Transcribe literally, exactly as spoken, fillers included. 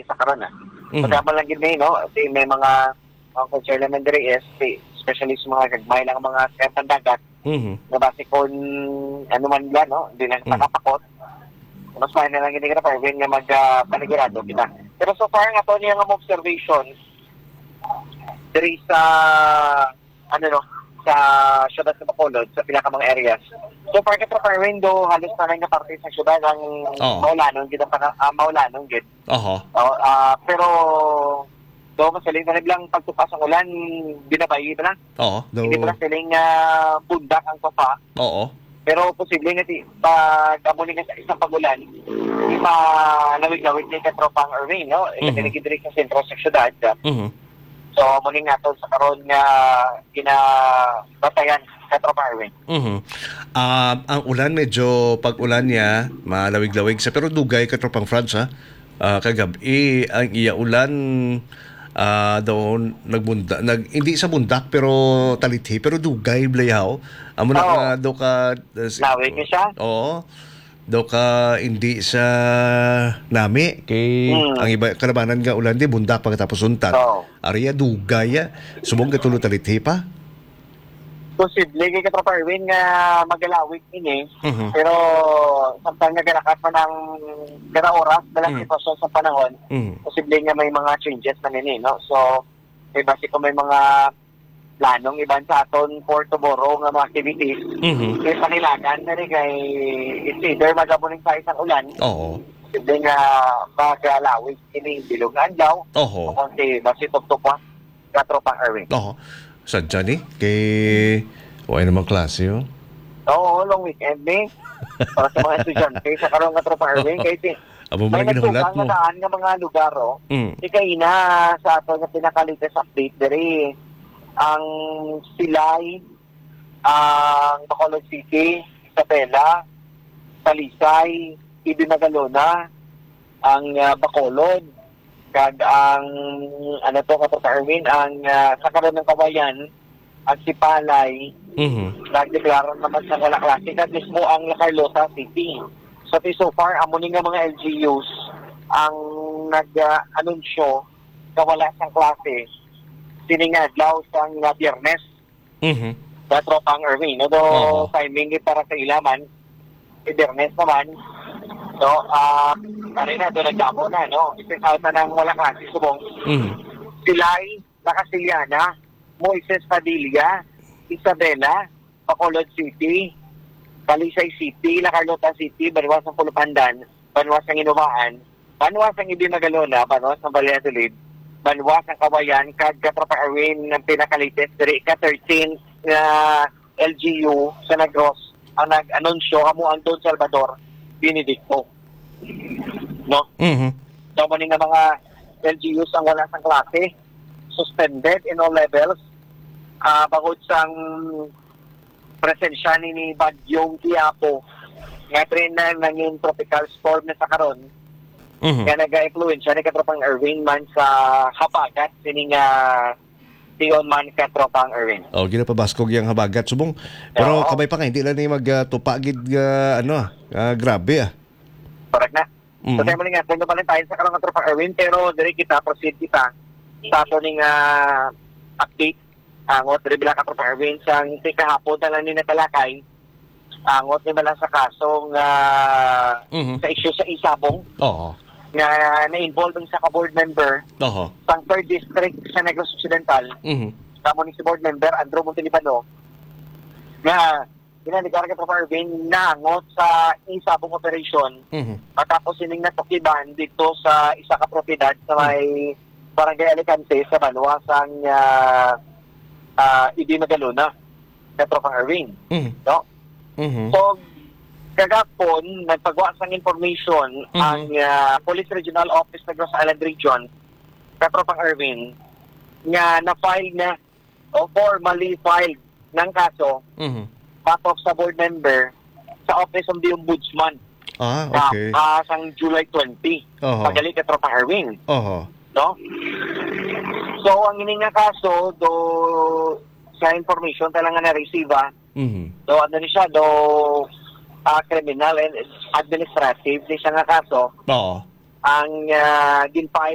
sa karon na. Mhm. So dapat lang gid may no, kasi may mga ang concern naman diri is si- especially sa mga gagmay lang mga sketang dagat Mhm. na base kung ano man yan, no, hindi na Mm. nakapakot. Mas mahal na lang hindi ka na Parvin nga mag-panigurado kita. Pero so far nga to niya nga mo observation diri sa ano no, sa syudad sa Bacolod, sa pila ka mga areas. So far ka Parvin do halos na lang nga parte sa syudad ang Oo. maulanon gid ang uh, maulanon gid. Oho. Oh, ah, pero do masaling na lang pagtupas ang ulan binabayi pa lang. Oo. Do. Hindi pa lang siling uh, bundak ang sopa. Oo. Pero posible nga ti pag amo nga sa isang pagulan, di pa lawig-lawig ni katropang Irving, no? E Mhm. kasi diri sa sentro sa syudad. Mhm. So muli nga to sa karon nga ginabatayan katropang Irving. Mhm. Ah, ang ulan medyo pag-ulan niya malawig-lawig sa pero dugay ka tropang France ha. Ah, kagabi ang iya ulan ah daw nagbunda nag hindi sa bundak pero talithi pero dugay blayaw. Amo na Oo. nga daw ka uh, si- Lawig niya siya? Oo. Daw ka hindi sa nami kay Mm. ang iba kalabanan nga ulan di bundak pagkatapos untat. Oo. Ariya dugay ya. Subong katulo talithi pa. Posible kay katropang Irving nga magalawig ini. Mhm. Pero samtang nagalakat pa ng kada oras, dalang Mm. sitwasyon sa panahon, Mhm. posible nga may mga changes na nini, no? So, may base kung may mga planong iban sa aton for tomorrow nga mga activities, Mhm. may panilagan na rin kay it's either magabuning sa isang ulan, Oo. posible nga magalawig ini bilog na adlaw, o Oho. kung si base tugtugwa, katropang Irving. Oo. Sadya ni. Kay... Huwag naman klase yun. Oo, long weekend ni. Para sa mga estudyante sa karong katropang Irving, kay si Abo may ba ginahulat nagtugang mo? nga daan nga mga lugar, oh. Mm. Ikay na sa ato nga pinaka-latest update diri ang Silay, ang Bacolod City, Isabela, Talisay, Ibinagalona, ang uh, Bacolod, kag ang ano to kato sa Erwin, ang uh, sa karon ng Kawayan, ang Sipalay, Mhm. nagdeklaro naman sa wala klase at mismo ang La Carlota City. So, so far, amo ni nga mga L G Us ang nag-anunsyo na wala sang klase siningadlaw sang uh, Biyernes Mhm. sa tropang Irving. No, do Oo. timing ni para sa ilaman, si Biyernes naman. So, ah, uh, na, do nagdamo na, no? Ipisaw na ng wala klase subong. Mhm. Silay, Nakasiliana, Moises Padilla, Isabela, Bacolod City, Talisay City, La Carlota City, Banwas ng Pulupandan, Banwas ng Inumaan, Banwas ng Ibinagalona, Banwas ng Valladolid, Banwas ng Kawayan, kag Katrapa Arwin ng pinakalites, diri ka thirteen na L G U sa Negros, ang nag-anunsyo amo ang Don Salvador, Benedicto. No? Mhm. So, maning nga mga L G Us ang wala sang klase, suspended in all levels, ah bangod sang presensya ni ni Bagyong Quiapo, nga train na nanging tropical storm na sa karon, Mhm. nga nag-influensya ni katropang Irving man sa habagat, sini nga tion man katropang Irving. Oh, ginapabaskog yang habagat subong. Pero Oo. kabay pa nga hindi lang ni magtupagid nga ano ah, ah, grabe ah. Correct na. Mhm. So, tayo mo nga, tayo pa rin tayo sa karong katropang Irving, pero diri kita, proceed kita sa ato ning uh, update. Angot, diri bila katropang Irving, sang kahapon na lang ni natalakay, angot ni bala sa kasong uh, Mhm. sa issue sa Isabong, Oo. nga na-involve ang sa ka-board member Oho. sa third district sa Negros Occidental, Mhm. sa municipal board member Andrew Montalibano, nga ginaligar ka sa Irving nangot sa Isabong operation Mhm. matapos sining natukiban dito sa isa ka propiedad sa may Barangay Alicante sa Banwasang uh, uh, Ibinagalona sa Tropang Irving. Mhm. No? Mhm. So, kagapon, nagpagawa sang information Mhm. ang uh, Police Regional Office ng Negros Island Region, Katropang Irving, nga na-file na o formally filed ng kaso Mhm. patok sa board member sa Office of the Ombudsman Ah, sa okay. uh, sang July twentieth. Oho. Pagali Katropang Irving. Oho. No? So, ang ini nga kaso, do sa information talaga na-receive, ah, Mhm. do ano ni siya, do uh, criminal and administrative ni siya nga kaso, Oo. ang uh, ginfile